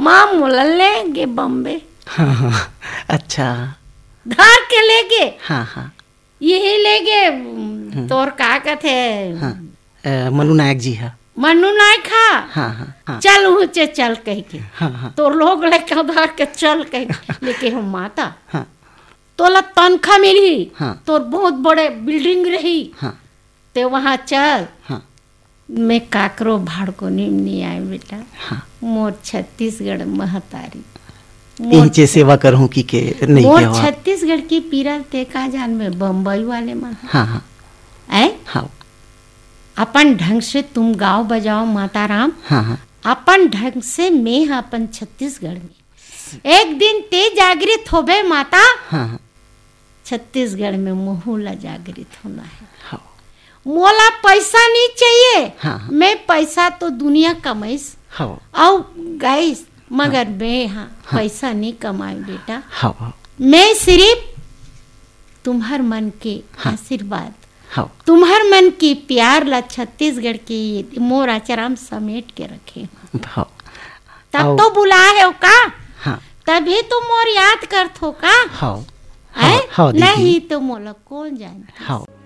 माँ मोला लेंगे बॉम्बे। हाँ, अच्छा। धार के लेगे। हाँ हाँ। यही लेगे तोर का कहते। हाँ, मनु नायक जी है। मनु नायक खा। हाँ हाँ हाँ। चल ऊँचे चल कह के। हाँ हाँ। तो लोग लेके उधार के चल कह लेके हम माता। हाँ तोला तनखा मिली। हाँ। तोर बहुत बड़े बिल्डिंग रही। हाँ ते वहाँ चल। हाँ। मैं काकरो भाड़ को नहीं आए बेटा। हाँ। मोर छत्तीसगढ़ महतारी इंचे सेवा करहूँ की के नहीं मोर के हुआ। छत्तीसगढ़ की पीरा देखा जान में बम्बई वाले मन। हाँ हाँ। ऐ हाँ अपन ढंग से तुम गाओ बजाओ माता राम। हाँ हाँ। अपन ढंग से मैं अपन छत्तीसगढ़ में एक दिन ते जागृत होबे माता। हाँ हाँ। छत्तीसगढ़ में मोहूला जागृत होना है। हाँ। मोला पैसा नहीं चाहिए। हाँ। मैं पैसा तो दुनिया कमाईस। हाँ। और गाइस मगर मैं हाँ पैसा नहीं कमाई बेटा। हाँ। मैं सिर्फ तुम्हार मन के आशीर्वाद। हाँ। तुम्हार मन की प्यार ला छत्तीसगढ़ की मोर आचराम समेट के रखे। हाँ। तब तो बुलाए हो का। हाँ। तभी तो मोर याद करत हो का। हाँ। ऐ? हाँ दीदी। नहीं तो मोला कौन जानता। हाँ।